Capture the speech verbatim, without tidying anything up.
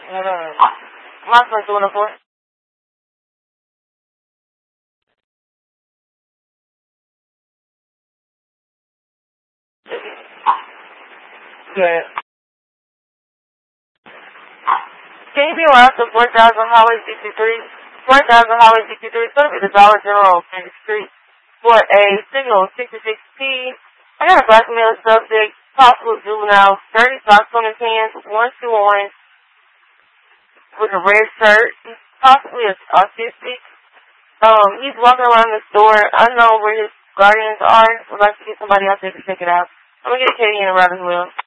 Uh, my first one, of course. Good. Can you be around to four thousand Highway sixty-three? four thousand Highway sixty-three is going to be the Dollar General on Kansas Street for a single sixty-six P. I got a black male subject, possible juvenile, thirty socks on his hands, one shoe on, with a red shirt, possibly autistic. Um, he's walking around the store. I don't know where his guardians are. I'd like to get somebody out there to check it out. I'm going to get Katie in around as well.